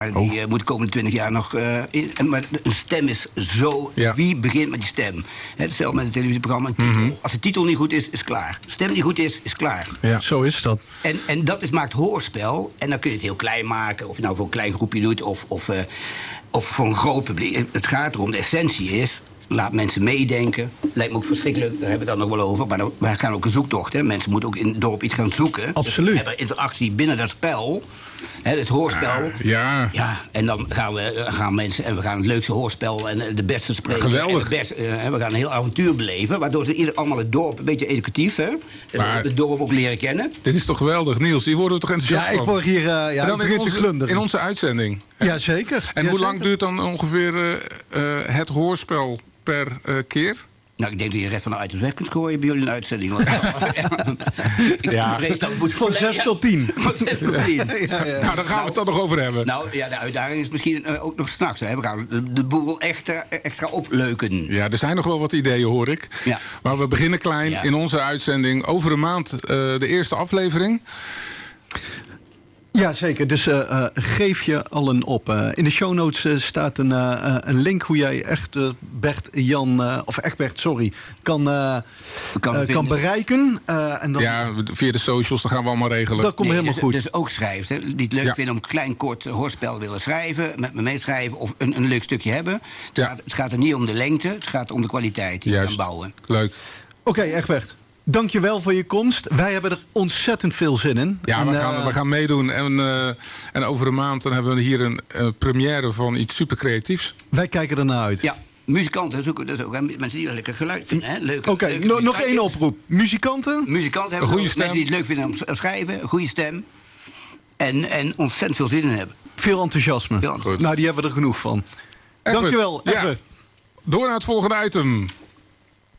Die moet de komende 20 jaar nog... maar een stem is zo... Ja. Wie begint met die stem? Hetzelfde met een televisieprogramma. Een titel. Als de titel niet goed is klaar. Stem die goed is klaar. Ja. Zo is dat. En dat maakt hoorspel. En dan kun je het heel klein maken. Of je nou voor een klein groepje doet. Of voor een groot publiek. Het gaat erom, de essentie is... Laat mensen meedenken. Lijkt me ook verschrikkelijk, daar hebben we het dan nog wel over. Maar we gaan ook een zoektocht. Hè. Mensen moeten ook in het dorp iets gaan zoeken. Absoluut. Dus we hebben interactie binnen dat spel. Het hoorspel. Ja. En dan gaan mensen en we gaan het leukste hoorspel en de beste spreken. Geweldig. En we gaan een heel avontuur beleven. Waardoor ze allemaal het dorp, een beetje educatief, hè? Maar het dorp ook leren kennen. dit is toch geweldig, Niels? Hier worden we toch enthousiast Ja, ik van? word hier En dan begin te glunderen. in onze uitzending. Ja, zeker. En hoe lang duurt dan ongeveer het hoorspel per keer? Nou, ik denk dat je recht van de items weg kunt gooien bij jullie in de uitzending. Want ik vrees dat het moet Van 6 tot 10. Van 6 tot 10. Nou, daar gaan we het dan nog over hebben. Nou ja, de uitdaging is misschien ook nog straks. Hè. We gaan de boel extra opleuken. Ja, er zijn nog wel wat ideeën, hoor ik. Ja. Maar we beginnen klein in onze uitzending. Over een maand de eerste aflevering. Ja, zeker. Dus geef je allen op. In de show notes staat een link hoe jij echt Egbert kan bereiken. En dan, Ja, via de socials, dat gaan we allemaal regelen. dat komt helemaal goed. Dus ook schrijvers die het leuk vinden om een klein kort hoorspel willen schrijven, met me meeschrijven of een leuk stukje hebben. Het gaat er niet om de lengte, het gaat om de kwaliteit die we gaan bouwen. Leuk. Oké, Egbert. Dank je wel voor je komst. Wij hebben er ontzettend veel zin in. Ja, we gaan meedoen. En over een maand dan hebben we hier een première van iets super creatiefs. Wij kijken ernaar uit. Ja, muzikanten zoeken dus ook. Hè? Mensen die lekker geluid vinden. Oké, nog één oproep. Muzikanten? Muzikanten hebben goede ook stem. mensen die het leuk vinden om te schrijven. Een goede stem. En ontzettend veel zin in hebben. Veel enthousiasme. Veel enthousiasme. Nou, die hebben we er genoeg van. Egbert, Dankjewel, Egbert. Door naar het volgende item.